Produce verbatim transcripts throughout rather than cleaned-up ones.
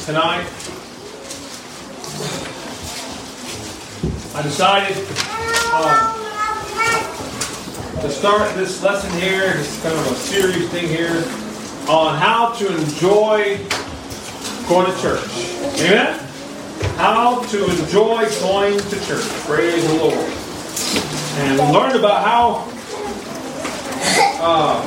tonight, I decided um, to start this lesson here, this kind of a series thing here, on how to enjoy going to church. Amen? How to enjoy going to church. Praise the Lord. And we learned about how uh,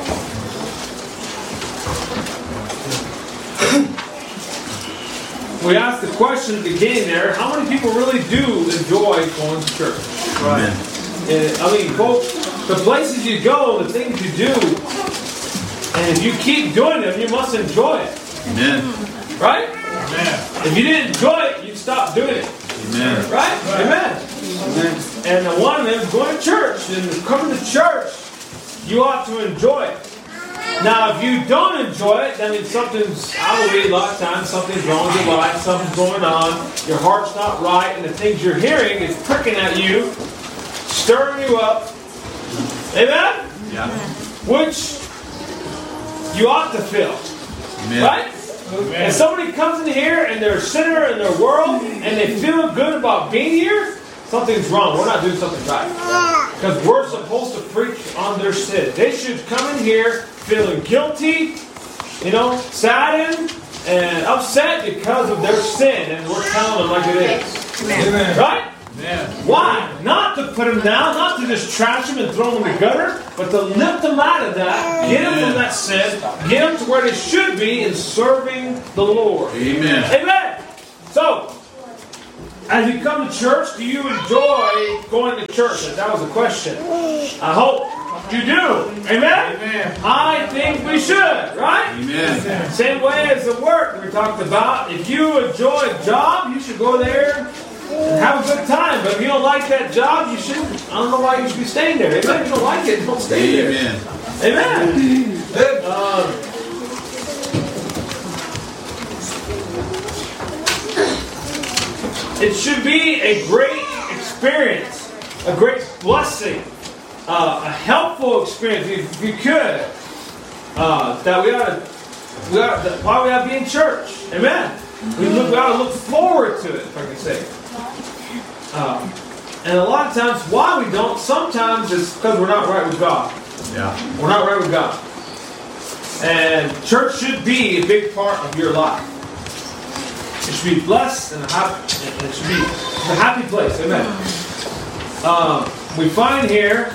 we asked the question at the beginning there, how many people really do enjoy going to church? Right. And, I mean, folks, the places you go, the things you do, and if you keep doing them, you must enjoy it. Amen. Right? Amen. If you didn't enjoy it, you'd stop doing it. Amen. Right? Right. Amen. Amen. And one of them is going to church. And coming to church, you ought to enjoy it. Now, if you don't enjoy it, that means something's, I believe a lot of times, something's wrong with your life, something's going on, your heart's not right, and the things you're hearing is pricking at you, stirring you up. Amen? Yeah. Which you ought to feel. Amen. Right? Amen. If somebody comes in here and they're a sinner in their world and they feel good about being here, something's wrong. We're not doing something right. Because we're supposed to preach on their sin. They should come in here feeling guilty, you know, saddened, and upset because of their sin. And we're telling them like it is. Amen. Right? Amen. Why? Not to put them down, not to just trash them and throw them in the gutter, but to lift them out of that, get them from that sin, get them to where they should be in serving the Lord. Amen. Amen. So, as you come to church, do you enjoy going to church? And that was the question. I hope you do. Amen? Amen. I think we should, right? Amen. Same way as the work we talked about. If you enjoy a job, you should go there and have a good time. But if you don't like that job, you should. I don't know why you should be staying there. Amen. If you don't like it, don't stay there. Amen. Amen. Um, It should be a great experience, a great blessing, uh, a helpful experience, if you could. Uh, that we ought to, we ought to, why we ought to be in church. Amen. We, look, we ought to look forward to it, if I can say. Uh, and a lot of times, why we don't, sometimes it's because we're not right with God. Yeah. We're not right with God. And church should be a big part of your life. It should be blessed and a happy, it should be a happy place. Amen. Um, we find here,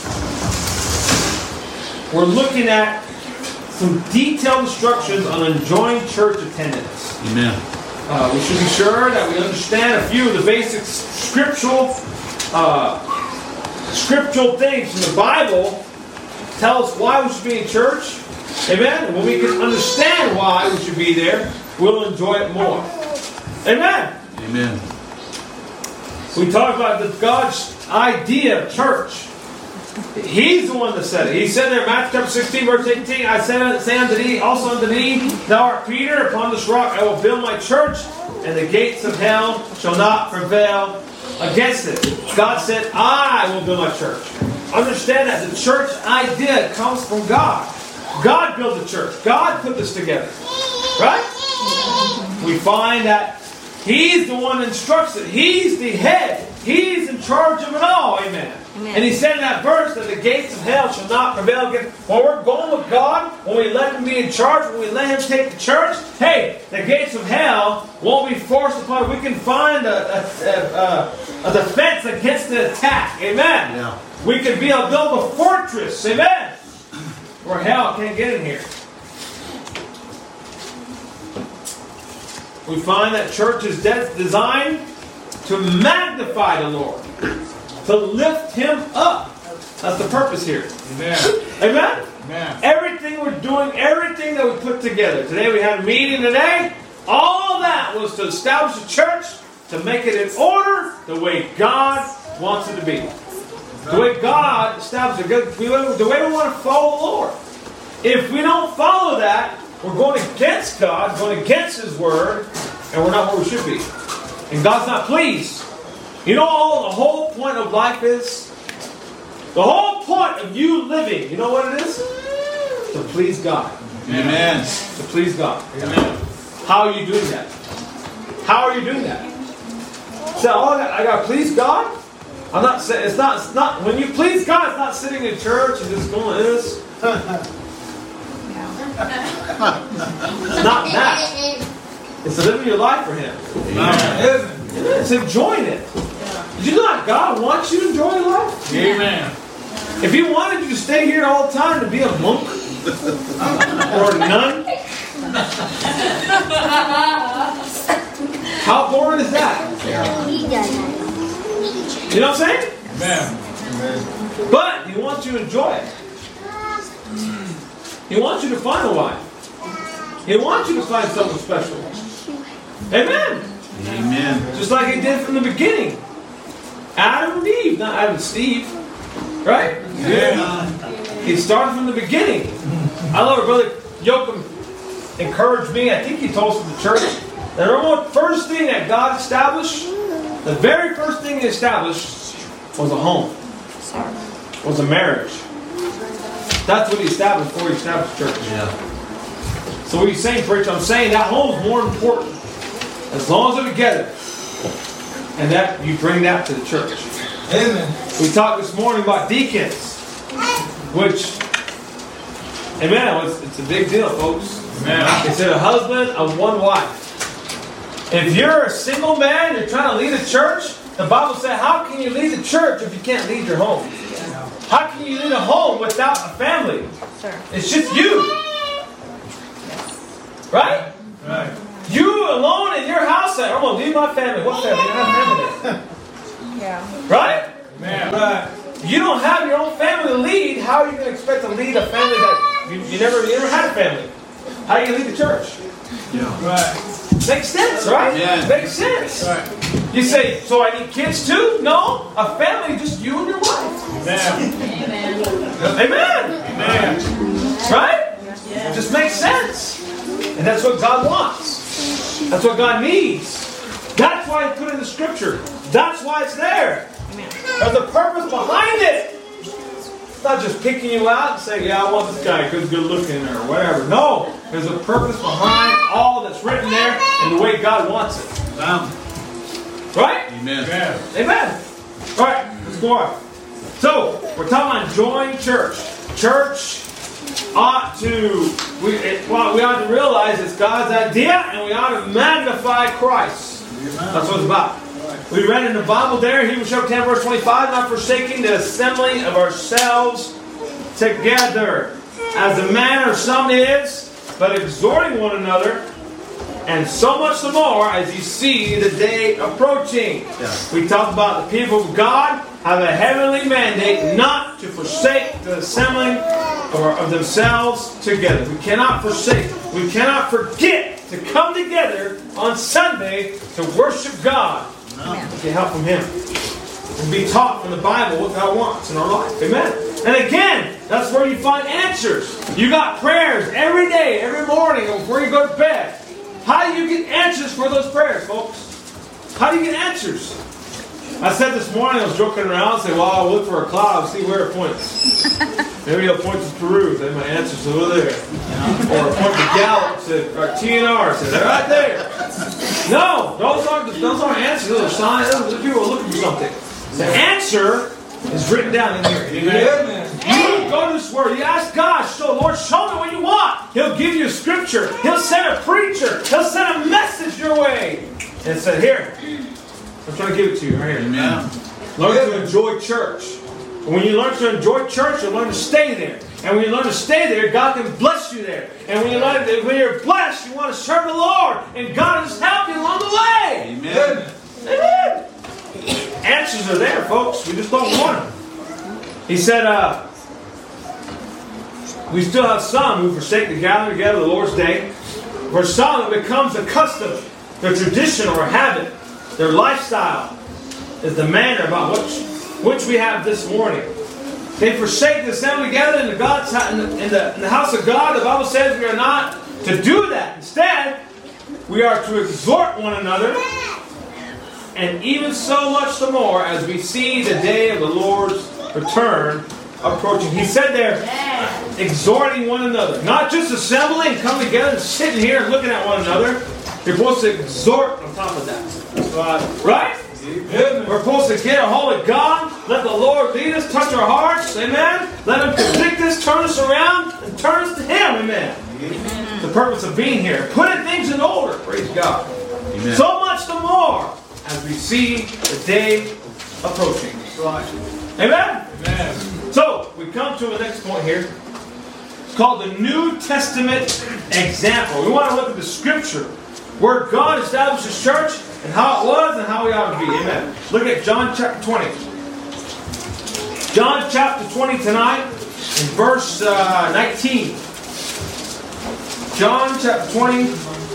we're looking at some detailed instructions on enjoying church attendance. Amen. Uh, we should be sure that we understand a few of the basic scriptural, uh, scriptural things from the Bible. Tell us why we should be in church. Amen. And when we can understand why we should be there, we'll enjoy it more. Amen. Amen. We talk about the God's idea of church. He's the one that said it. He said there in Matthew chapter sixteen, verse eighteen, I say unto thee, also unto thee, thou art Peter, upon this rock I will build my church, and the gates of hell shall not prevail against it. God said, I will build my church. Understand that the church idea comes from God. God built the church. God put this together. Right? We find that He's the one that instructs it. He's the head. He's in charge of it all. Amen. Amen. And He said in that verse that the gates of hell shall not prevail against. When we're going with God, when we let Him be in charge, when we let Him take the church, hey, the gates of hell won't be forced upon us. We can find a, a, a, a defense against the attack. Amen. Yeah. We can be able to build a fortress. Amen. Where hell can't get in here. We find that church is designed to magnify the Lord, to lift Him up. That's the purpose here. Amen. Amen? Amen. Everything we're doing, everything that we put together. Today we had a meeting today. All of that was to establish a church, to make it in order the way God wants it to be. The way God established it. The way we want to follow the Lord. If we don't follow that, we're going against God, going against His Word, and we're not where we should be. And God's not pleased. You know all the whole point of life is? The whole point of you living, you know what it is? To please God. Amen. To please God. Amen. How are you doing that? How are you doing that? So, oh, I got to please God? I'm not saying, it's not, it's not, when you please God, it's not sitting in church and just going like this. It's not that. It's living your life for Him. Amen. It's enjoying it. Did you know that God wants you to enjoy your life? Amen. If He wanted you to stay here all the time to be a monk or a nun, how boring is that? You know what I'm saying? Amen. But He wants you to enjoy it. He wants you to find a wife. He wants you to find someone special. Amen. Amen. Just like He did from the beginning. Adam and Eve, not Adam and Steve. Right? Yeah. He started from the beginning. I love it, Brother Yoakum encouraged me. I think he told us in the church. The number first thing that God established, the very first thing He established was a home. Was a marriage. That's what He established before He established church. Yeah. So what are you saying, preacher? I'm saying that home is more important. As long as they're together. And that you bring that to the church. Amen. We talked this morning about deacons. Which, amen, it's, it's a big deal, folks. Amen. It's a husband of one wife. If you're a single man, you're trying to lead a church, the Bible says, how can you lead a church if you can't lead your home? How can you lead a home without a family? It's just you. Right? Right. You alone in your house, say, I'm going to lead my family. What family? You don't have family there. Yeah. Right? Amen. Right. You don't have your own family to lead. How are you going to expect to lead a family that you, you never you never had a family? How do you lead the church? Yeah. Right. Makes sense, right? Yeah. Makes sense. Right. You say, so I need kids too? No. A family, just you and your wife. Amen. Amen. Amen. Amen. Right? It just makes sense. And that's what God wants. That's what God needs. That's why He put it in the Scripture. That's why it's there. There's a purpose behind it. It's not just picking you out and saying, yeah, I want this guy because good looking or whatever. No. There's a purpose behind all that's written there and the way God wants it. Right? Amen. Amen. All right, let's go on. So, we're talking about enjoying church. Church ought to, we, it, well, we ought to realize it's God's idea and we ought to magnify Christ. That's what it's about. We read in the Bible there, Hebrews chapter ten, verse twenty-five, not forsaking the assembling of ourselves together, as the manner of some is, but exhorting one another, and so much the more as you see the day approaching. Yeah. We talked about the people of God have a heavenly mandate not to forsake the assembling or of themselves together. We cannot forsake, we cannot forget to come together on Sunday to worship God. No. Get help from Him. And be taught from the Bible what God wants in our life. Amen. And again, that's where you find answers. You got prayers every day, every morning, before you go to bed. How do you get answers for those prayers, folks? How do you get answers? I said this morning, I was joking around, saying, well, I'll look for a cloud, see where it points. Maybe I'll point to Peru, then my answer's over there. Or point to Gallup, or T N R, say, they're right there. No, those aren't, those aren't answers, those are signs, those are people looking for something. The answer is written down in here. Amen. You go to this word, you ask God, so Lord, show me what you want. He'll give you a scripture. He'll send a preacher. He'll send a message your way. And say, here, I'm trying to give it to you right here. Amen. Learn to enjoy church. And when you learn to enjoy church, you'll learn to stay there. And when you learn to stay there, God can bless you there. And when, you learn, when you're blessed, you want to serve the Lord. And God will just help you along the way. Amen. Amen. Answers are there, folks. We just don't want them. He said, uh, we still have some who forsake the gathering together the Lord's day. For some, it becomes a custom, their tradition or a habit. Their lifestyle is the manner about which, which we have this morning. They forsake the assembly together in the, God's, in, the, in, the, in the house of God. The Bible says we are not to do that. Instead, we are to exhort one another. And even so much the more as we see the day of the Lord's return approaching. He said there, exhorting one another. Not just assembling, coming together and sitting here and looking at one another. You're supposed to exhort on top of that. Right? Right? Amen. We're supposed to get a hold of God. Let the Lord lead us, touch our hearts. Amen. Let Him convict us, turn us around, and turn us to Him. Amen. Amen. The purpose of being here. Putting things in order. Praise God. Amen. So much the more as we see the day approaching. Right. Amen? Amen. So, we come to the next point here. It's called the New Testament example. We want to look at the scripture where God established His church and how it was and how we ought to be. Amen. Look at John chapter twenty. John chapter twenty tonight in verse uh, nineteen. John chapter twenty.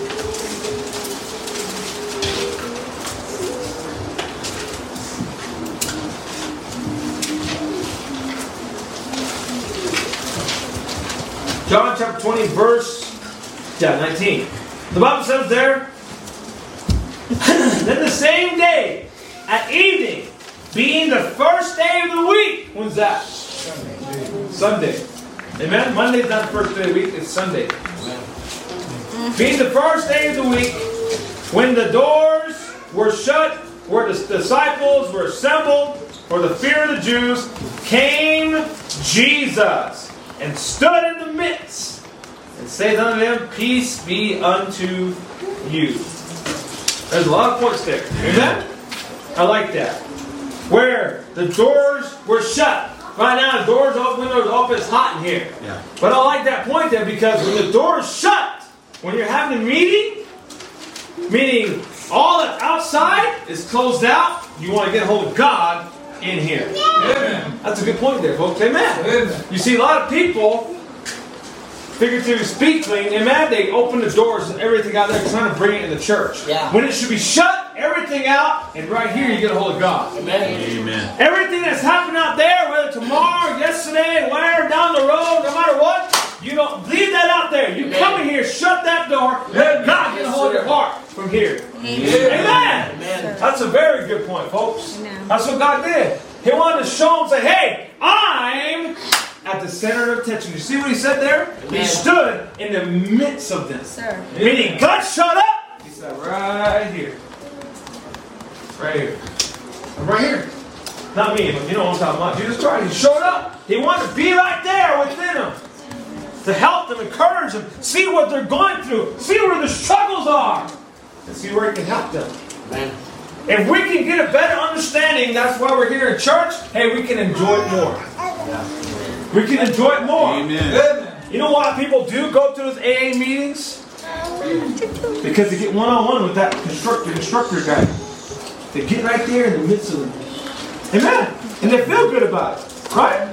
John chapter twenty, verse yeah, nineteen. The Bible says there, then the same day, at evening, being the first day of the week. When's that? Sunday. Sunday. Amen? Monday's not the first day of the week, it's Sunday. Amen. Being the first day of the week, when the doors were shut, where the disciples were assembled for the fear of the Jews, came Jesus and stood in the midst, and saith unto them, Peace be unto you. There's a lot of points there. Amen? I like that. Where the doors were shut. Right now the doors open, windows open, it's hot in here. Yeah. But I like that point there because when the door is shut, when you're having a meeting, meaning all that's outside is closed out, you want to get a hold of God in here. Amen. That's a good point there, folks. Amen. Amen. You see a lot of people, figuratively speaking, amen, they open the doors and everything out there trying to bring it in the church. Yeah. When it should be shut, everything out, and right here you get a hold of God. Amen. Amen. Everything that's happened out there, whether tomorrow, yesterday, where, down the road, no matter what, you don't leave that out there. You Amen. Come in here, shut that door, let God get a hold of your heart from here. Amen. Amen. Amen. That's a very good point, folks. Amen. That's what God did. He wanted to show them, say, hey, I'm at the center of attention. You see what He said there? Amen. He stood in the midst of them. Sir. Meaning God shut up. He said, right here. Right here. Right here. Not me, but you know what I'm talking about. Jesus Christ. He showed up. He wanted to be right there within them. To help them, encourage them, see what they're going through, see where the struggles are, and see where He can help them. Amen. If we can get a better understanding, that's why we're here in church, hey, we can enjoy it more. Yeah. We can enjoy it more. Amen. You know what people do go to those A A meetings? Because they get one-on-one with that instructor, instructor guy. They get right there in the midst of them. Amen. And they feel good about it. Right?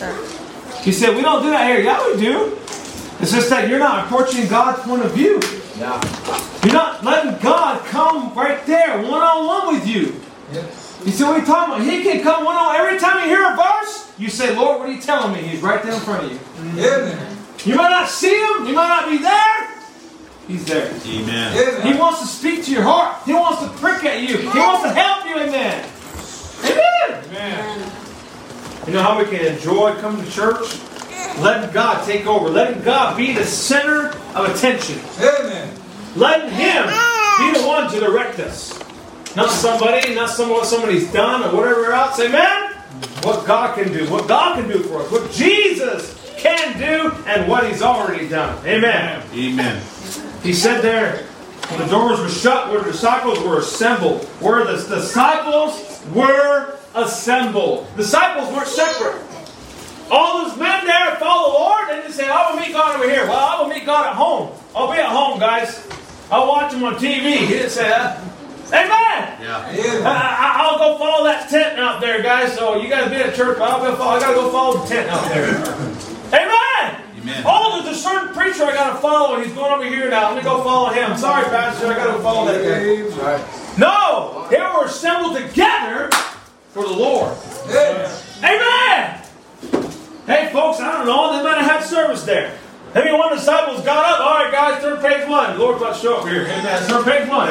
He said, we don't do that here. Yeah, we do. It's just that you're not approaching God's point of view. Yeah. You're not letting God come right there, one-on-one with you. Yes. You see what he's talking about? He can come one-on-one. Every time you hear a verse, you say, Lord, what are you telling me? He's right there in front of you. Amen. You might not see Him. You might not be there. He's there. Amen. Amen. He wants to speak to your heart. He wants to prick at you. He wants to help you in that. Amen. Amen. You know how we can enjoy coming to church? Letting God take over. Letting God be the center of attention. Amen. Letting Him be the one to direct us. Not somebody, not some, what somebody's done or whatever else. Amen? What God can do. What God can do for us. What Jesus can do and what He's already done. Amen. Amen. He said there, when the doors were shut, where the disciples were assembled. Where the disciples were assembled. Disciples weren't separate. All those men there follow the Lord and they say, I will meet God over here. Well, I will meet God at home. I'll be at home, guys. I'll watch Him on T V. He didn't say that. Amen. Yeah. I, I'll go follow that tent out there, guys. So you guys be at church, but I'll go follow, I got to go follow the tent out there. Amen. Amen. Oh, there's a certain preacher I got to follow. He's going over here now. Let me go follow him. Sorry, Pastor. I got to go follow that guy. No. They were assembled together for the Lord. Yes. Amen. Hey, folks, I don't know. They might have had service there. Maybe one of the disciples got up. All right, guys, turn page one. The Lord's about to show up here. Amen. Turn page one.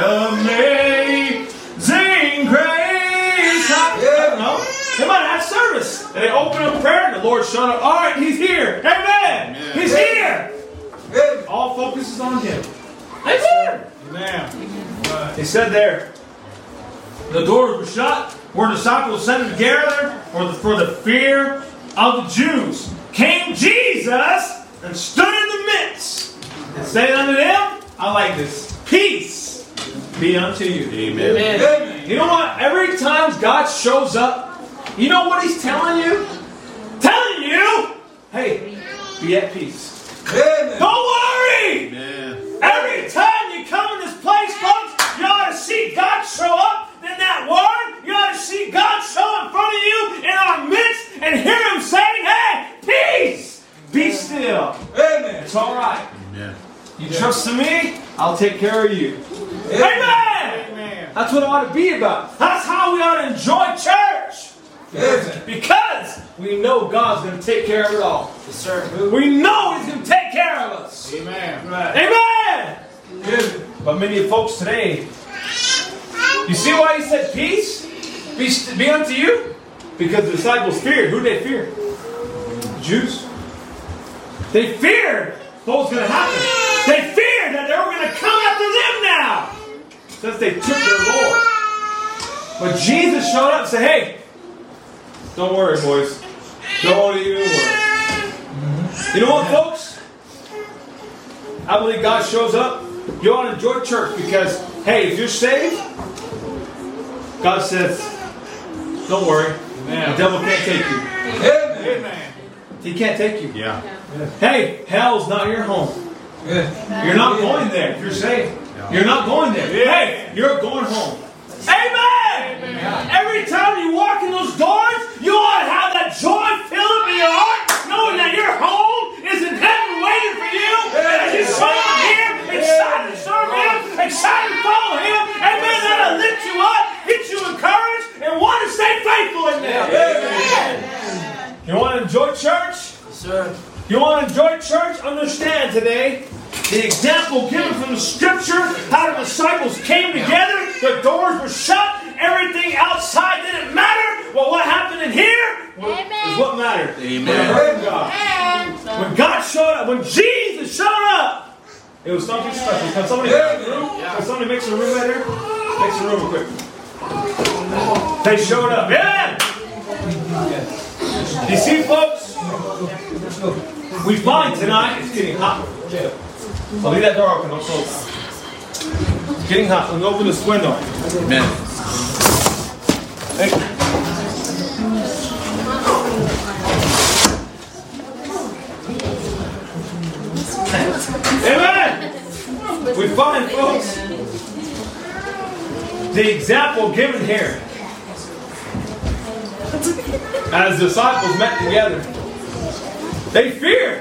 Amazing grace. I don't know. They might have had service. And they opened up prayer and the Lord showed up. All right, He's here. Amen. Amen. He's here. Amen. All focus is on Him. Amen. Amen. He said there, the doors were shut, where disciples sent together for the, for the fear of the Jews. Came Jesus and stood in the midst and said unto them, I like this, peace be unto you. Amen. Amen. You know what? Every time God shows up, you know what He's telling you? Telling you, hey, be at peace. Amen. Don't worry. Amen. Every time you come in this place, folks, you ought to see God show up in that word. You ought to see God show in front of you in our midst and hear Him saying, hey, peace, be still. Amen. It's all right. Amen. You trust in me, I'll take care of you. Amen. Amen. That's what it ought to be about. That's how we ought to enjoy church. Amen. Because we know God's going to take care of it all. Yes, sir. We know He's going to take care of us. Amen. Right. Amen. Amen. But many folks today, you see why He said peace be, be unto you? Because the disciples feared. Who did they fear? The Jews. They feared what was going to happen. They feared that they were going to come after them now, since they took their Lord. But Jesus showed up and said, hey, don't worry, boys. Don't even worry. Mm-hmm. You know what, folks? I believe God shows up. You ought to enjoy church because, hey, if you're saved, God says, don't worry. Amen. The devil can't take you. Amen. He can't take you. Yeah. Hey, hell's not your home. You're not going there if you're saved. You're not going there. Hey, you're going home. Amen! Amen. Every time you walk in those doors, you ought to have that joy fill up in your heart, knowing that your home is in heaven waiting for you. And as you show up here, excited to serve Him, excited to follow Him, amen, that'll lift you up, get you encouraged, and want to stay faithful in there. Amen. You want to enjoy church? Sir. You want to enjoy church? Understand today the example given from the Scripture, how the disciples came together, the doors were shut, everything outside didn't matter. Well, what happened in here Amen. Is what mattered. Amen. God. When God showed up, when Jesus showed up, it was something special. Can somebody make a room? Can somebody make some room right there? Make some room real quick. They showed up. Yeah! You see, folks? We find tonight it's getting hot. I'll leave that door open. Don't close. It's getting hot. Let me open this window. Amen. Hey. Amen. We find, folks, the example given here as disciples met together. They feared,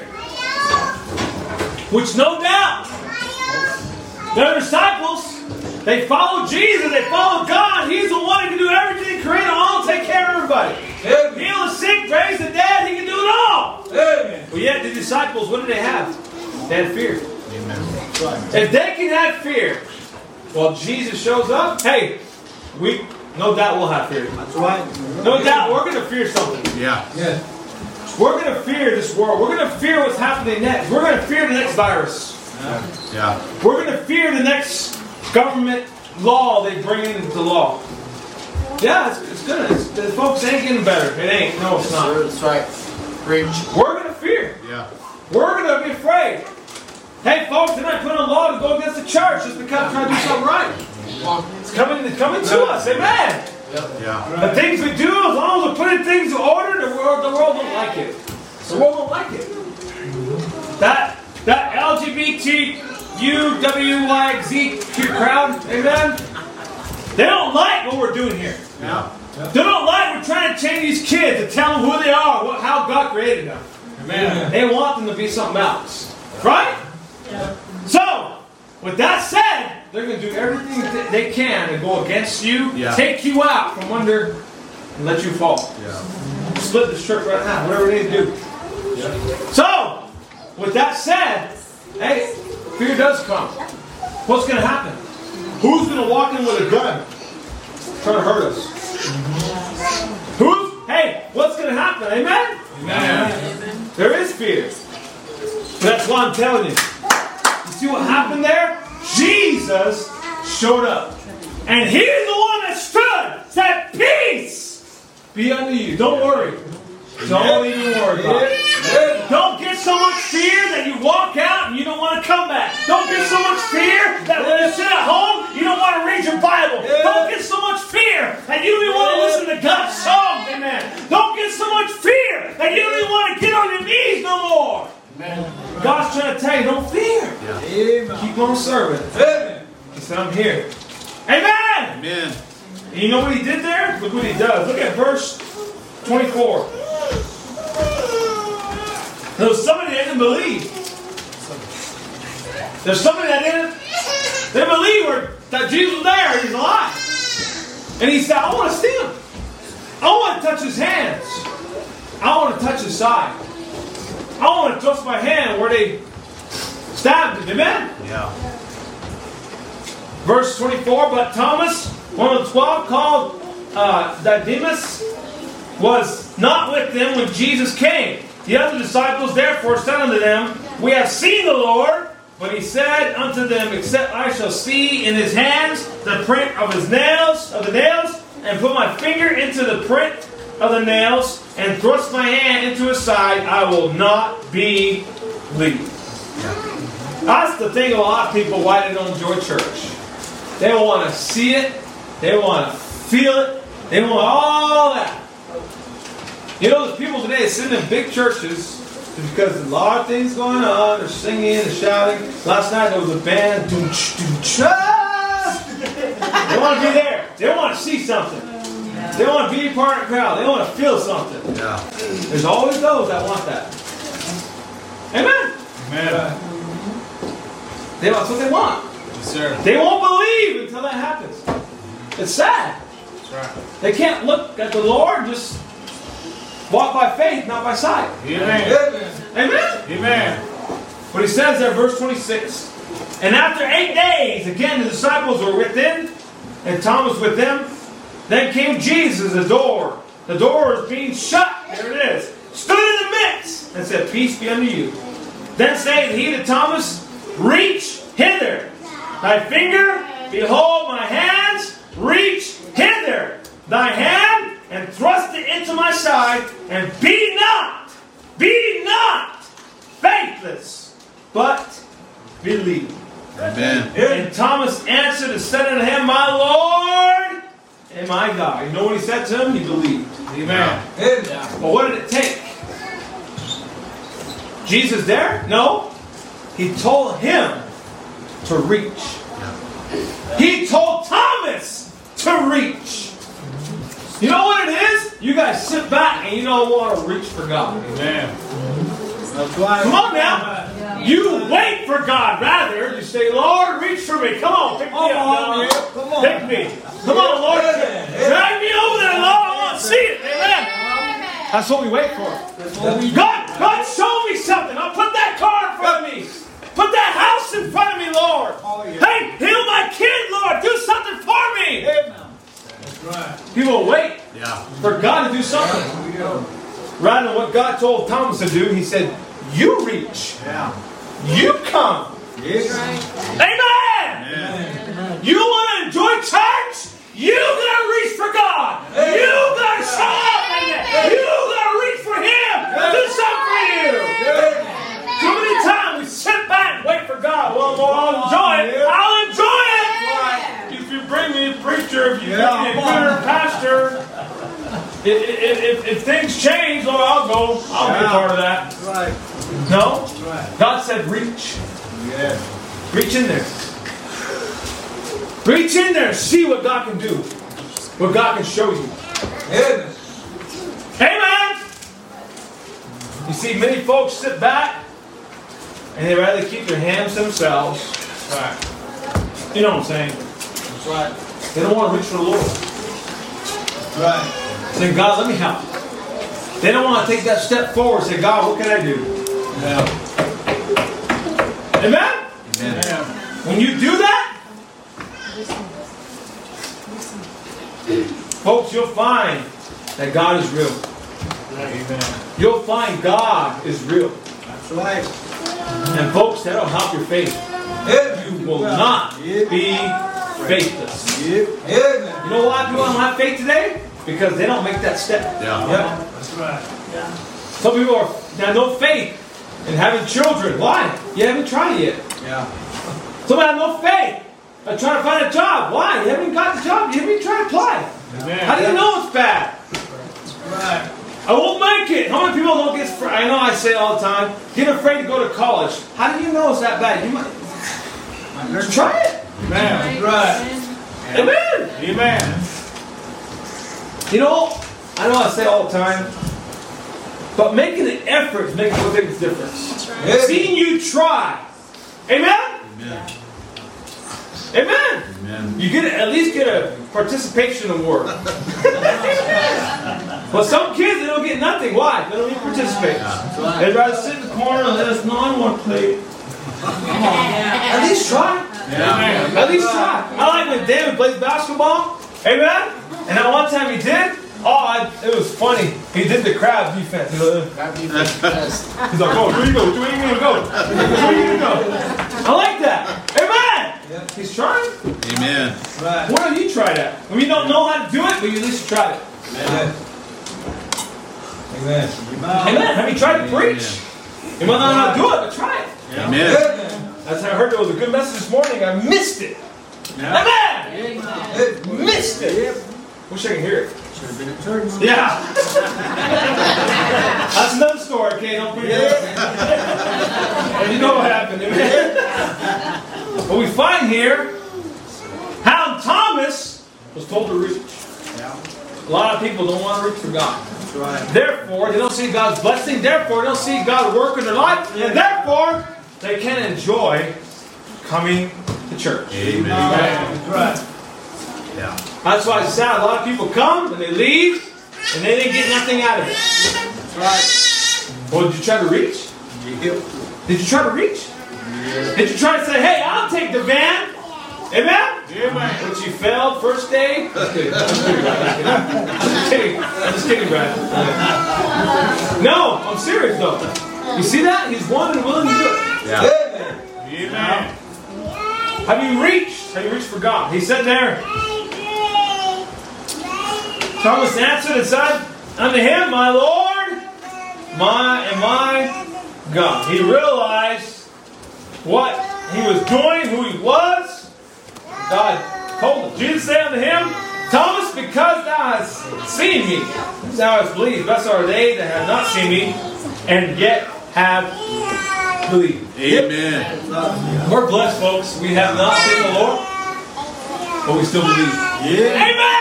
which no doubt, their disciples, they followed Jesus, they followed God. He's the one who can do everything, create all, take care of everybody. Amen. Heal the sick, raise the dead, He can do it all. Amen. But yet the disciples, what did they have? They had fear. Amen. If they can have fear, while Jesus shows up, hey, we no doubt we'll have fear. That's right. No doubt we're going to fear something. Yeah. Yeah. We're going to fear this world. We're going to fear what's happening next. We're going to fear the next virus. Yeah. yeah. We're going to fear the next government law they bring into law. Yeah, it's, it's good. It's, the folks ain't getting better. It ain't. No, it's not. That's right. Preach. We're going to fear. Yeah. We're going to be afraid. Hey, folks, they're not putting a law to go against the church just because trying to do something right. It's coming, it's coming to us. Amen. Yeah. The things we do, as long as we're putting things in order, the world, the world don't like it. The world don't like it. That that L G B T U W Y Z Q crowd, amen. They don't like what we're doing here. Yeah. They don't like we're trying to change these kids to tell them who they are, what, how God created them. Amen. They want them to be something else, right? Yeah. So, with that said, they're going to do everything that they can to go against you, yeah. take you out from under, and let you fall. Yeah. Split this church right now, whatever they need to do. Yeah. So, with that said, hey, fear does come. What's going to happen? Who's going to walk in with a gun trying to hurt us? Mm-hmm. Who's? Hey, what's going to happen? Amen? Amen? Amen. There is fear. That's why I'm telling you. You see what happened there? Jesus Jesus showed up. And he's the one that stood, said, peace be unto you. Don't worry. Don't even worry about it. Don't get so much fear that you walk out and you don't want to come back. Don't get so much fear that when you sit at home, you don't want to read your Bible. Don't get so much fear that you don't even want to listen to God's songs. Amen. Don't get so much fear that you don't even want to get on your knees no more. Amen. God's trying to tell you, don't fear. Yeah. Keep on serving. Amen. He said, I'm here. Amen. Amen. And you know what he did there? Look what he does. Look at verse twenty-four. There was somebody that didn't believe. There's somebody that didn't, didn't believe or, that Jesus was there. He's alive. And he said, I want to see him. I want to touch his hands. I want to touch his side. I want to thrust my hand where they stabbed him. Amen? Yeah. Verse twenty-four, but Thomas, one of the twelve, called uh, Didymus, was not with them when Jesus came. The other disciples therefore said unto them, we have seen the Lord. But he said unto them, except I shall see in his hands the print of his nails, of the nails, and put my finger into the print of the nails, and thrust my hand into his side, I will not believe. That's the thing of a lot of people why they don't enjoy church. They want to see it, they want to feel it, they want all that. You know, there's people today sitting in big churches because a lot of things going on. They're singing and shouting. Last night there was a band. Doonch, doonch, ah! They want to be there. They want to see something. They want to be a part of the crowd. They want to feel something. Yeah. There's always those that want that. Amen. Amen. They, that's what they want. Yes, sir. They won't believe until that happens. It's sad. That's right. They can't look at the Lord, just walk by faith, not by sight. Amen. Amen. Amen. But he says there, verse twenty-six, and after eight days, again the disciples were within, and Thomas with them. Then came Jesus at the door. The door was being shut. There it is. Stood in the midst and said, peace be unto you. Then said he to Thomas, reach hither. Thy finger, behold my hands. Reach hither thy hand, and thrust it into my side, and be not, be not faithless, but believe. Amen. And Thomas answered and said unto him, my Lord and my God. You know what he said to him? He believed. Amen. Yeah. But what did it take? Jesus there? No. He told him to reach. Yeah. He told Thomas to reach. You know what it is? You guys sit back and you don't want to reach for God. Amen. Come on now. You wait for God. Rather, you say, Lord, reach for me. Come on, pick me up. on, Come on. Pick me. Come on, Lord. Drag me over there, Lord. I want to see it. Amen. That's what we wait for. God, God, show me something. I'll put that car in front of me. Put that house in front of me, Lord. Hey, heal my kid, Lord. Do something for me. That's right. People wait Yeah. for God to do something. Rather than what God told Thomas to do, he said, you reach. Yeah. You come. Yes. Amen. Amen. You want to enjoy church? You gotta reach for God. You gotta show up in there. You gotta reach for Him. Do something for you. Too many times we sit back and wait for God. Well, well I'll enjoy it. I'll enjoy it. If you bring me a preacher, if you bring me a good pastor, if, if, if, if things change, well, I'll go. I'll be part of that. Right. No. Right. God said, reach. Yeah. Reach in there. Reach in there and see what God can do. What God can show you. Amen. Amen. You see, many folks sit back and they rather keep their hands to themselves. Right. You know what I'm saying? That's right. They don't want to reach for the Lord. Right. Say, God, let me help. They don't want to take that step forward and say, God, what can I do? Yeah. Amen? Amen. When you do that, folks, you'll find that God is real. Amen. You'll find God is real. That's right. And folks, that'll help your faith. Amen. you will not be faithless. You know why people don't have faith today? Because they don't make that step. Yeah. Yeah. That's right. Yeah. Some people are have no faith in having children. Why? You haven't tried it yet. Yeah. Some have no faith in trying to find a job. Why? You haven't got the job. You haven't tried to apply. Amen. How do you know it's bad? Right. I won't make it. How many people don't get afraid? I know I say it all the time. Get afraid to go to college. How do you know it's that bad? You might try it. Amen. Right. Amen. Amen. You know, I know I say it all the time, but making an effort is making a big difference. Right. Seeing you try. Amen? Amen. Amen. Amen. You get at least get a participation award. But some kids, they don't get nothing. Why? They don't even participate. They'd rather sit in the corner and let us know I want to play. At least try. Yeah. At least try. I like when David plays basketball. Amen? And that one time he did, oh, I, it was funny. He did the crab defense. He's like, he's like, oh, where you go? Where you gonna go? Where you gonna go? I like that. Amen. He's trying. Amen. Right. Why don't you try that? I mean, you don't know how to do it, but you at least tried it. Amen. Amen. Amen. Have you tried to preach? You might not know how to do it, but try it. Amen. As I heard there was a good message this morning, I missed it. Yeah. Amen. Missed it. Wish I could hear it. Should have been at church. Yeah. That's another story, okay? Don't forget it. And you know what happened, amen? But we find here how Thomas was told to reach. A lot of people don't want to reach for God. That's right. Therefore, they don't see God's blessing. Therefore, they don't see God work in their life. And therefore, they can't enjoy coming to church. Amen. That's right. Yeah. That's why it's sad. A lot of people come and they leave and they didn't get nothing out of it. That's right. Well, did you try to reach? Yep. Did you try to reach? Did you try to say, hey, I'll take the van? Amen? Amen. But you failed first day? Just kidding. Just kidding, Brad. Just kidding. Just kidding, Brad. No, I'm serious though. You see that? He's willing and willing to do it. Yeah. Amen. Have you reached? Have you reached for God? He said there. Thomas answered and said unto him, my Lord, my and my God. He realized what he was doing, who he was. God told him. Jesus said unto him, Thomas, because thou hast seen me, thou hast believed. Blessed are they that have not seen me, and yet have believed. Amen. We're blessed, folks. We have not seen the Lord, but we still believe. Yeah. Amen!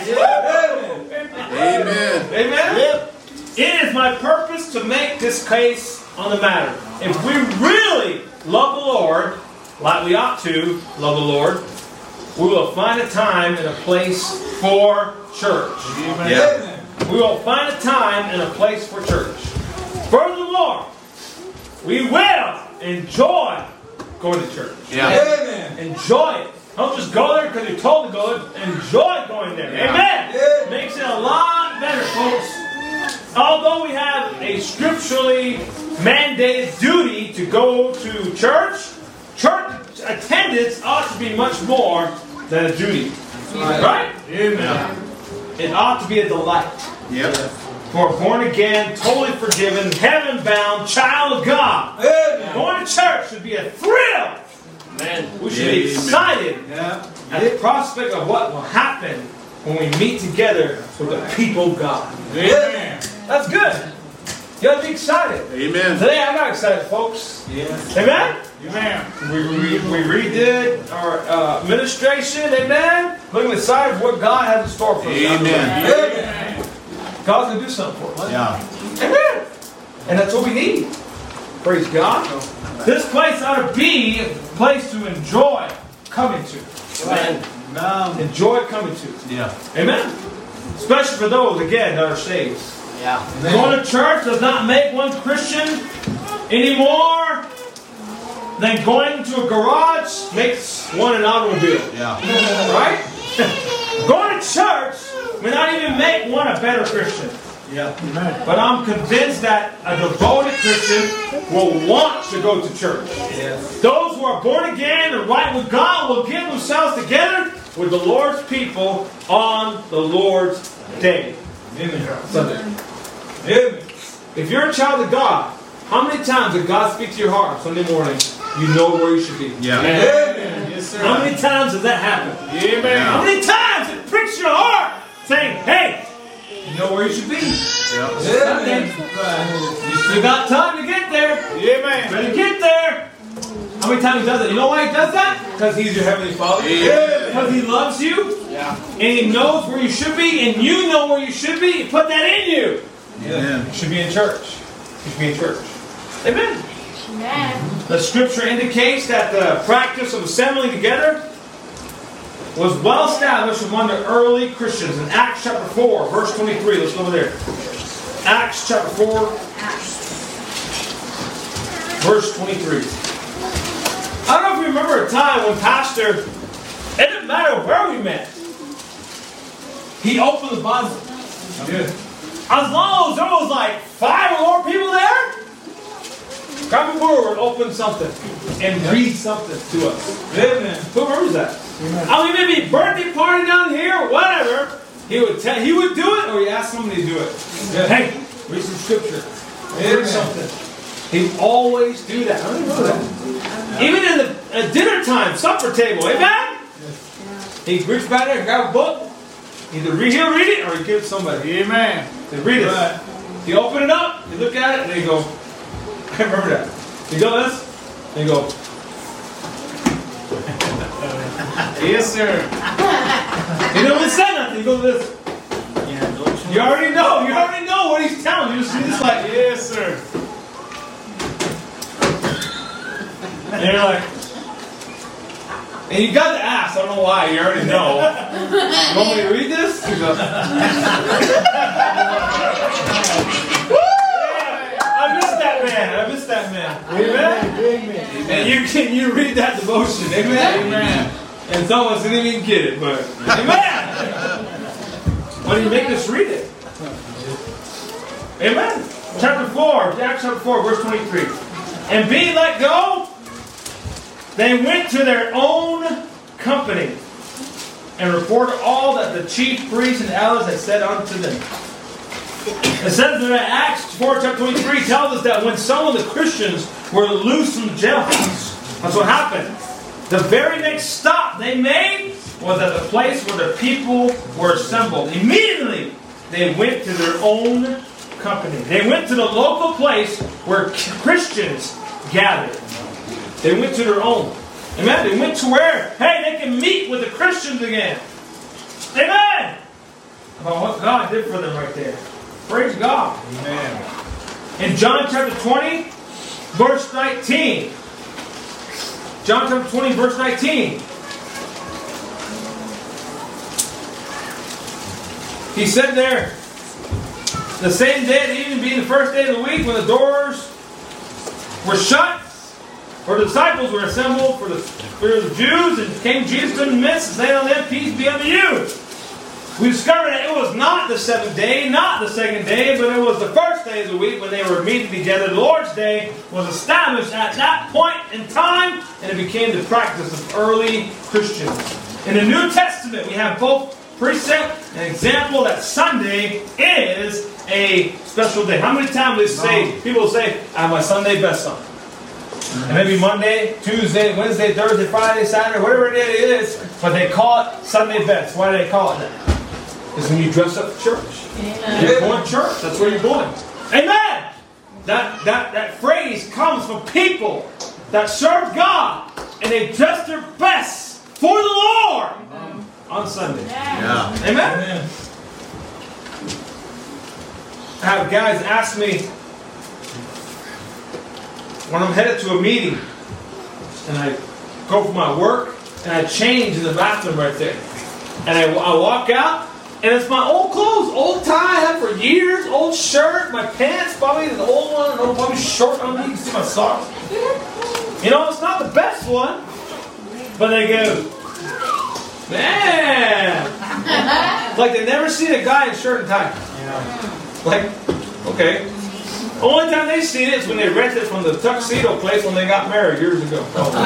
Amen. Amen? It is my purpose to make this case on the matter. If we really love the Lord, like we ought to love the Lord, we will find a time and a place for church. Amen. Yeah. We will find a time and a place for church. Furthermore, we will enjoy going to church. Yeah. Amen. Enjoy it. Don't just go there because you're told to go there. Enjoy going there. Yeah. Amen. Yeah. Makes it a lot better, folks. Although we have a scripturally mandated duty to go to church, church attendance ought to be much more than a duty. Right? Amen. It ought to be a delight. Yep. For a born again, totally forgiven, heaven bound child of God. Amen. Going to church should be a thrill. Man, we should be Amen. excited Yeah. at the prospect of what will happen when we meet together with the people of God. Amen. That's good. You ought to be excited. Amen. Today I got excited, folks. Yes. Amen? Amen. We, we, we redid our uh, administration. Amen? Looking at the side of what God has in store for us. Amen. Amen. God's going to do something for us. Yeah. Amen. And that's what we need. Praise God. This place ought to be a place to enjoy coming to. Amen. Amen. Enjoy coming to. Yeah. Amen. Especially for those, again, that are saved. Yeah. Going to church does not make one Christian any more than going to a garage makes one an automobile. Yeah. Right? Going to church may not even make one a better Christian. Yeah. Amen. But I'm convinced that a devoted Christian will want to go to church. Yes. Those who are born again and right with God will get themselves together with the Lord's people on the Lord's day. Amen. Sunday. Amen. If you're a child of God, how many times did God speak to your heart Sunday morning? You know where you should be. Yeah. Amen. Yes, sir. How many times does that happen? Amen. Yeah. How many times it pricks your heart saying, hey, you know where you should be. Yeah. Sunday. You still got time to get there. Amen. Better get there. How many times he does it? You know why he does that? Because he's your heavenly Father. Yeah. Because he loves you. Yeah. And he knows where you should be. And you know where you should be. He put that in you. Amen. You should be in church. You should be in church. Amen. Amen. The scripture indicates that the practice of assembling together was well established among the early Christians. In Acts chapter four, verse twenty-three. Let's go over there. Acts chapter four, verse twenty-three. I don't know if you remember a time when Pastor, it didn't matter where we met, he opened the Bible. Good. As long as there was like five or more people there, Prophet Moore would open something and read something to us. Amen. Who remembers that? Amen. I mean, maybe birthday party down here or whatever. He would tell, he would do it, or he asked somebody to do it. Hey, read some scripture. Read something. He'd always do that. I don't even know that. Even in the at dinner time, supper table, amen? He'd reach back there and grab a book. Either read, he'll read it or he'd give it to somebody. Amen. They read it. Right. You open it up, you look at it, and you go, I remember that. You go this, and you go, Yes, sir. you don't even say nothing, you go this. You already know, you already know what he's telling you. You just, you just like, Yes, sir. and you're like, and you got to ask, I don't know why, you already know. You want me to read this? You go, I missed that man, I missed that man. Amen? Amen. And you can you read that devotion, amen? Amen. And some of us didn't even get it, but amen. Why do you make us read it? Amen. Chapter four, Acts chapter four, verse twenty-three. And being let go, they went to their own company and reported all that the chief priests and elders had said unto them. It says that Acts four, chapter twenty-three tells us that when some of the Christians were loose from jailhouse, that's what happened. The very next stop they made was at the place where the people were assembled. Immediately, they went to their own company. They went to the local place where Christians gathered. They went to their own. Amen? They went to where, hey, they can meet with the Christians again. Amen? About what God did for them right there. Praise God. Amen. In John chapter twenty, verse nineteen. John chapter twenty, verse nineteen. He said there, the same day of the evening being the first day of the week, when the doors were shut, for the disciples were assembled for the, for the Jews, and came Jesus in the midst, and saying unto them, peace be unto you. We discovered that it was not the seventh day, not the second day, but it was the first day of the week when they were meeting together. The Lord's Day was established at that point in time, and it became the practice of early Christians. In the New Testament, we have both precept and example that Sunday is a special day. How many times they say, people say, I have my Sunday best on. And maybe Monday, Tuesday, Wednesday, Thursday, Friday, Saturday, whatever it is, but they call it Sunday best. Why do they call it that? Is when you dress up for church. Amen. You're going to church. That's where you're going. Amen. That that that phrase comes from people that serve God and they dress their best for the Lord Amen. on Sunday. Yeah. Amen. Amen. I have guys ask me when I'm headed to a meeting and I go for my work and I change in the bathroom right there. And I, I walk out, and it's my old clothes, old tie I had for years, old shirt, my pants, probably the old one, old, probably short on me. You can see my socks. You know, it's not the best one, but they go, man. Like they never seen a guy in shirt and tie. Yeah. Like, okay. Only time they've seen it is when they rented from the tuxedo place when they got married years ago.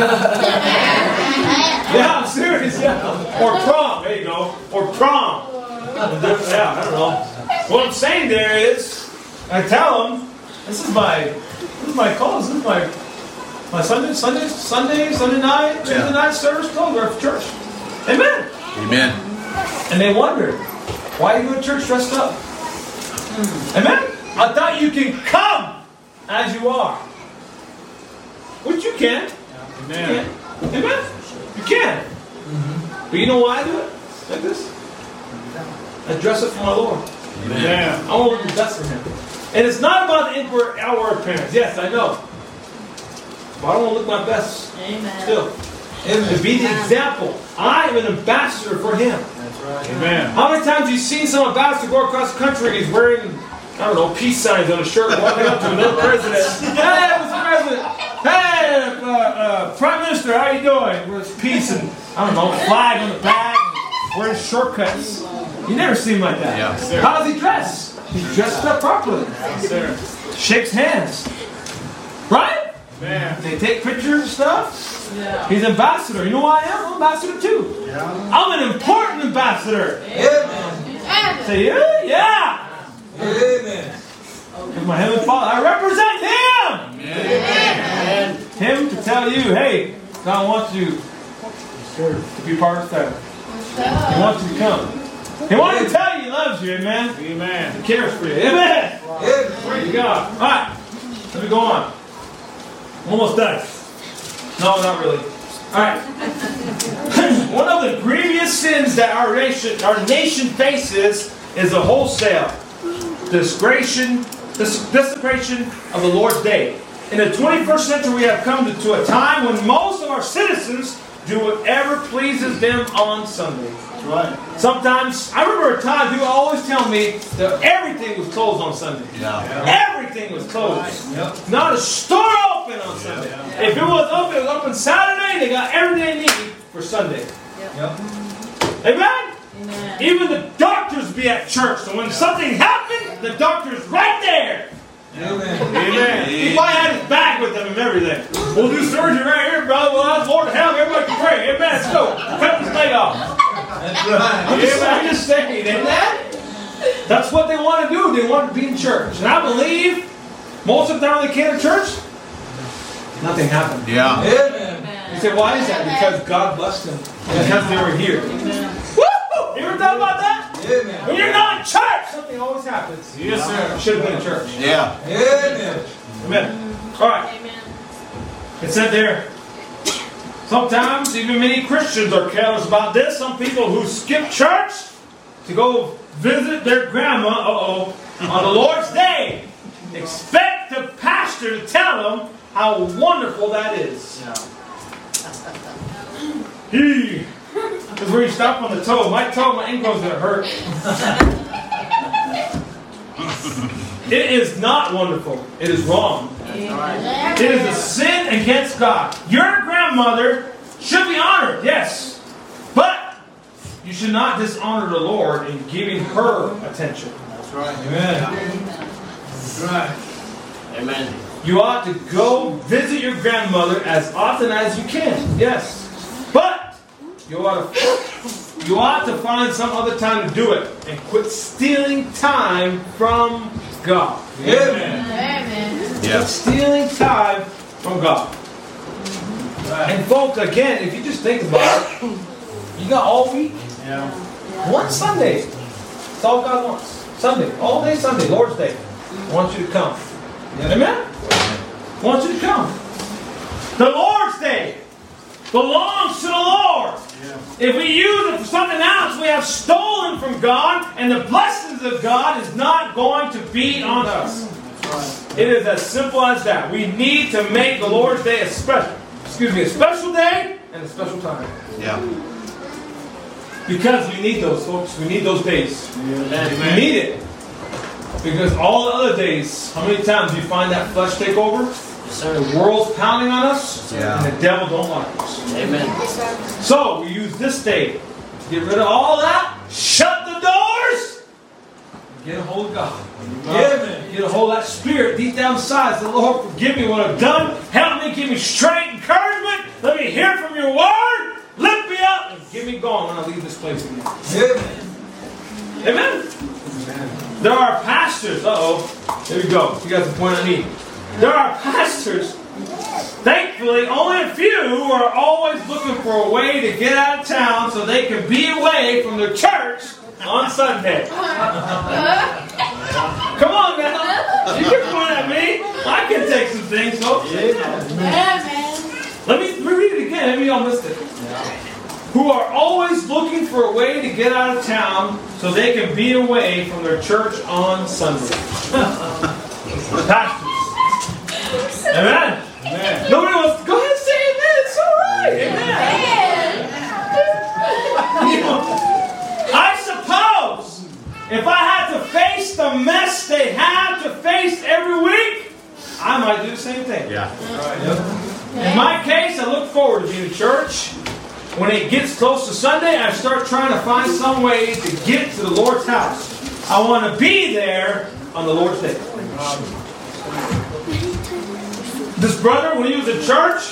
Yeah, I'm serious, yeah. Or prom, there you go. Or prom. Yeah, I don't know. What I'm saying there is, I tell them, this is my, this is my cause, this is my, my Sunday, Sunday, Sunday, Sunday night, Tuesday Yeah. night service program for church. Amen. Amen. And they wonder, why are you in church dressed up? Amen. I thought you can come as you are. Which you can. Amen. You can. Amen. You can. But you know why I do it? Like this. I dress up for my Lord. Amen. I want to look the best for Him. And it's not about the inward, outward appearance. Yes, I know. But I don't want to look my best. Amen. Still. And to be the example. I am an ambassador for Him. That's right. Amen. How many times have you seen some ambassador go across the country and he's wearing, I don't know, peace signs on his shirt, walking up to another president? Hey, Mister President! Hey, uh, uh, Prime Minister, how you doing? With peace and, I don't know, flag on the back, and wearing shortcuts. You never see him like that. Yeah. How does he dress? He's dressed up properly. Yes, sir. Shakes hands. Right? Amen. They take pictures and stuff. Yeah. He's ambassador. You know why I am? I'm ambassador too. Yeah. I'm an important ambassador. Amen. Say, yeah, yeah. Amen. With my heavenly Father, I represent Him. Amen. Him to tell you, hey, God wants you to be part of that. He wants you to come. He wants to tell you He loves you, amen. Amen. He cares for you, amen. Amen. Praise God. All right, let me go on. Almost done. No, not really. All right. One of the grievous sins that our nation, our nation faces is the wholesale discretion, dis- desecration of the Lord's day. In the twenty-first century, we have come to, to a time when most of our citizens do whatever pleases them on Sunday. That's right. Sometimes, I remember a time people always tell me that everything was closed on Sunday. Yeah. Everything was closed. Yep. Not a store open on Sunday. If it was open, it was open Saturday, they got everything they need for Sunday. Yep. Amen? Amen. Even the doctors be at church. So when something happened, the doctor's right there. Amen. Amen. He probably had his bag with him and everything. We'll do surgery right here, brother. We'll ask Lord to help. Everybody can pray. Amen. Let's go. Cut his leg off. That's right. I'm just, I'm just saying, amen? That's what they want to do. They want to be in church. And I believe most of the time when they came to church, nothing happened. Yeah. Amen. You say, why is that? Because God blessed them. Because they were here. Woo! You ever thought about that? Amen. When you're not in church, something always happens. Yes, sir. You should have been in church. Yeah. Amen. Amen. All right. Amen. It said there, sometimes even many Christians are careless about this. Some people who skip church to go visit their grandma, uh-oh, on the Lord's Day, expect the pastor to tell them how wonderful that is. He is where you stop on the toe. My toe, my ankle's gonna hurt. It is not wonderful. It is wrong. It is a sin against God. Your grandmother should be honored, yes. But you should not dishonor the Lord in giving her attention. That's right. Amen. That's right. Amen. You ought to go visit your grandmother as often as you can, yes. But you ought to, you ought to find some other time to do it and quit stealing time from God. Amen. Amen. Yes. Stealing time from God. And folks, again, if you just think about it, you got all week. Yeah. One Sunday. That's all God wants. Sunday. All day Sunday. Lord's Day. I want you to come. Amen? I want you to come. The Lord's Day belongs to the Lord. Yeah. If we use it for something else, we have stolen from God, and the blessings of God is not going to be on us. That's right. It is as simple as that. We need to make the Lord's Day a special, excuse me, a special day and a special time. Yeah. Because we need those, folks. We need those days. Amen. We need it. Because all the other days, how many times do you find that flesh take over? The world's pounding on us, Yeah. and the devil don't like us. Amen. So we use this day to get rid of all that, shut the doors, Get a hold of God. Amen. Get a hold of that spirit deep down inside. Say, Lord, forgive me what I've done. Help me, give me strength, encouragement. Let me hear from your word. Lift me up and give me going when I leave this place again. Amen. Amen. There are pastors. Uh-oh. There we go. You guys can point at me. There are pastors, thankfully, only a few who are always looking for a way to get out of town so they can be away from their church on Sunday. Come on now. You can point at me. I can take some things, folks. Amen. Let me read it again. Maybe y'all missed it. Who are always looking for a way to get out of town so they can be away from their church on Sunday. Pastors. Amen. Amen. Nobody wants to go ahead and say amen. It's all right. Amen. You know, I suppose if I had to face the mess they have to face every week, I might do the same thing. Yeah. In my case, I look forward to being in church. When it gets close to Sunday, I start trying to find some way to get to the Lord's house. I want to be there on the Lord's day. This brother, when he was in church,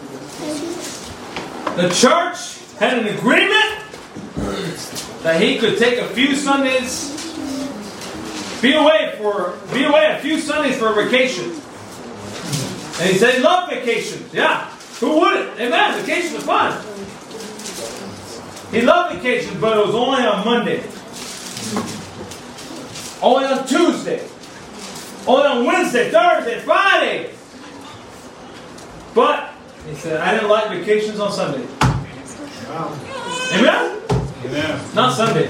the church had an agreement that he could take a few Sundays, be away for, be away a few Sundays for a vacation. And he said he loved vacations. Yeah, who wouldn't? Amen. Vacations are fun. He loved vacations, but it was only on Monday. Only on Tuesday. Only on Wednesday, Thursday, Friday. But he said, I didn't like vacations on Sunday. Amen? Amen. Not Sunday.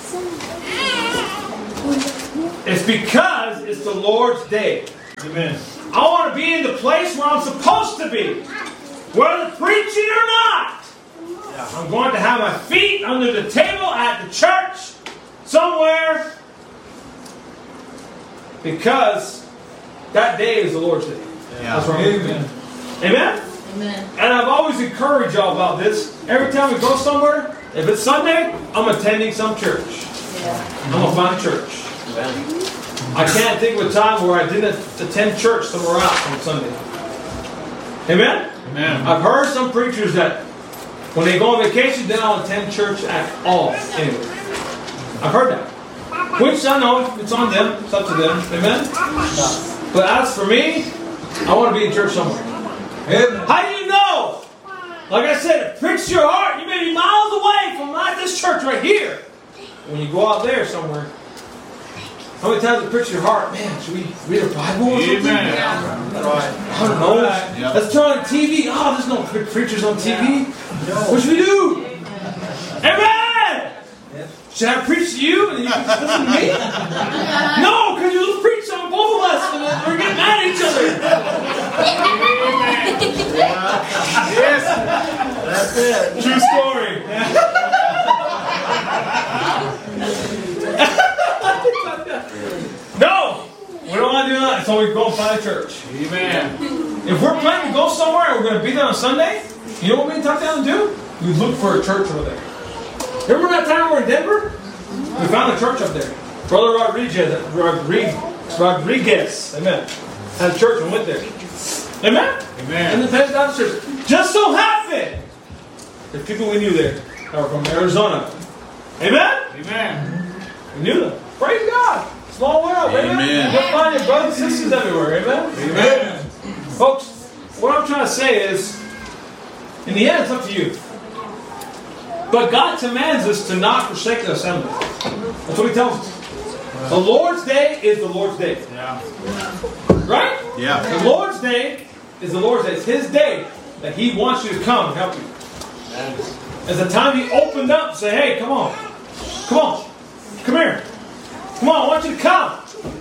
It's because it's the Lord's day. Amen. I want to be in the place where I'm supposed to be. Whether preaching or not. I'm going to have my feet under the table at the church somewhere because that day is the Lord's day. Yeah. That's right. Amen. Amen? Amen. And I've always encouraged y'all about this. Every time we go somewhere, if it's Sunday, I'm attending some church. Yeah. I'm going to find a church. I can't think of a time where I didn't attend church somewhere else on Sunday. Amen? Amen. I've heard some preachers that when they go on vacation, they don't attend church at all. Anyway, I've heard that. Which I know it's on them. It's up to them. Amen? But as for me, I want to be in church somewhere. Amen. How do you know? Like I said, it pricks your heart. You may be miles away from like this church right here. When you go out there somewhere, how many times it pricks your heart? Man, should we read a Bible or something? Amen. I don't know. Yep. Let's turn on T V. Oh, there's no pre- preachers on T V. What should we do? Amen! Should I preach to you and you can listen to me? No, because you just preach on both of us and we're getting mad at each other. Yes. That's it. True story. No! We don't want to do that, so we go and find a church. Amen. If we're planning to go somewhere and we're going to be there on Sunday, you know what me and Tuck down do? We look for a church over there. Remember that time we were in Denver? We found a church up there. Brother Rodriguez, Rodriguez, Rodriguez, amen, had a church and went there. Amen? Amen. Independent Baptist Church. Just so happened there's people we knew there that were from Arizona. Amen? Amen. We knew them. Praise God. Small world. Amen. Amen. You'll find your brothers and sisters everywhere. Amen? Amen. Folks, what I'm trying to say is, in the end, it's up to you. But God commands us to not forsake the assembly. That's what He tells us. The Lord's day is the Lord's day. Yeah. Right? Yeah. The Lord's day is the Lord's day. It's His day that He wants you to come and help you. It's the time He opened up and said, hey, come on. Come on. Come here. Come on, I want you to come.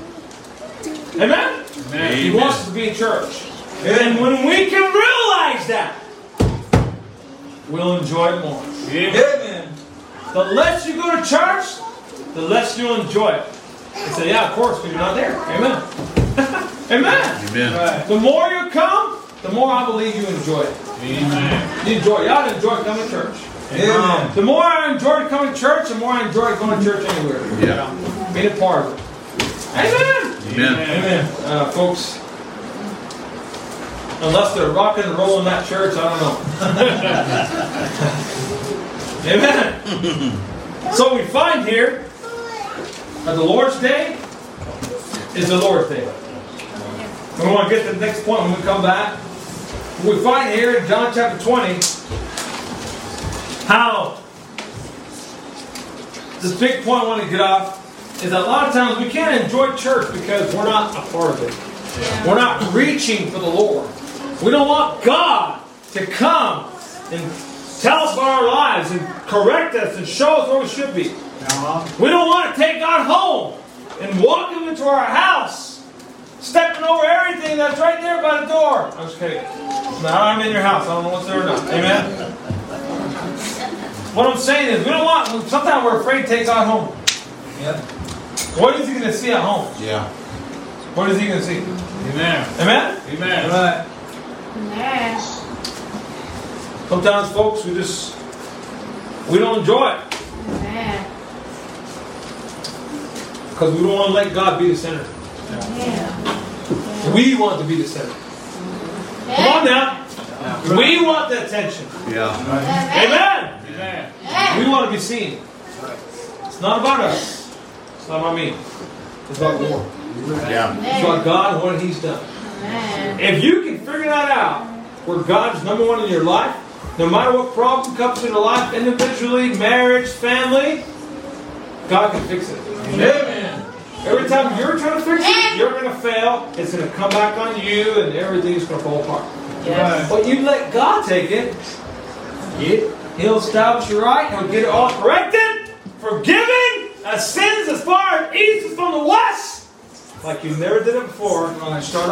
Amen? Amen. He wants us to be in church. And when we can realize that, we'll enjoy it more. Amen. The less you go to church, the less you'll enjoy it. They say, yeah, of course, because you're not there. Amen. Amen. Amen. Right. The more you come, the more I believe you enjoy it. Amen. You enjoy it. You ought to enjoy coming to church. Amen. The more I enjoy coming to church, the more I enjoy going to church anywhere. Yeah. Being a part of it. Amen. Amen. Amen. Uh, folks, unless they're rocking and rolling that church, I don't know. Amen. So we find here that the Lord's Day is the Lord's Day. We want to get to the next point when we come back. We find here in John chapter twenty how this big point I want to get off is that a lot of times we can't enjoy church because we're not a part of it. Yeah. We're not reaching for the Lord. We don't want God to come and tell us about our lives and correct us and show us where we should be. Uh-huh. We don't want to take God home and walk Him into our house, stepping over everything that's right there by the door. I'm just kidding. Now I'm in your house. I don't know what's there or not. Amen? What I'm saying is, we don't want, sometimes we're afraid to take God home. Yeah. What is He going to see at home? Yeah. What is He going to see? Amen. Amen? Amen. Right. Amen. Sometimes, folks, we just, we don't enjoy it Amen. because we don't want to let God be the center. Yeah. We want to be the center. Come on now. We want the attention. Yeah. Amen. Amen. We want to be seen. It's not about us. It's not about me. It's about the Lord. Yeah. It's about God and what He's done. Amen. If you can figure that out, where God's number one in your life, no matter what problem comes into life, individually, marriage, family, God can fix it. Amen. Every time you're trying to fix it, you're going to fail. It's going to come back on you, and everything's going to fall apart. Yes. But you let God take it, He'll establish you right, He'll get it all corrected, forgiven, as sins as far as east is from the west, like you never did it before when I started.